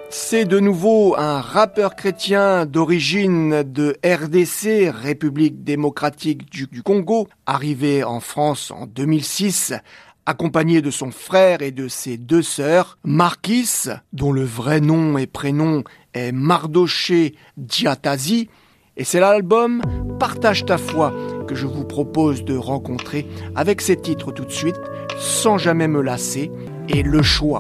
C'est de nouveau un rappeur chrétien d'origine de RDC, République démocratique du Congo, arrivé en France en 2006, accompagné de son frère et de ses deux sœurs, Marquis, dont le vrai nom et prénom est Mardoché Diatazi, et c'est l'album « Partage ta foi » que je vous propose de rencontrer avec ses titres tout de suite, « Sans jamais me lasser » et « Le choix ».